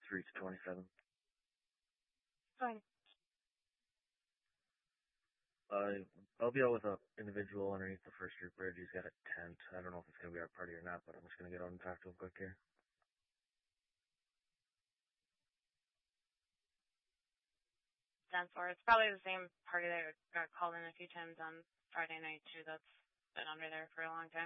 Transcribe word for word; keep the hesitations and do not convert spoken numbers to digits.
three to twenty-seven. Fine. Uh, I'll be out with an individual underneath the First Street Bridge. He's got a tent. I don't know if it's going to be our party or not, but I'm just going to get out and talk to him quick here. ten four. It's probably the same party that got called in a few times on Friday night, too. That's been under there for a long time.